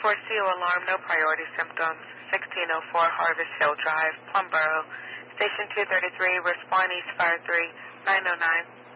CO alarm, no priority symptoms. 1604 Harvest Hill Drive, Plumboro. Station 233, respond East Fire 3, 909.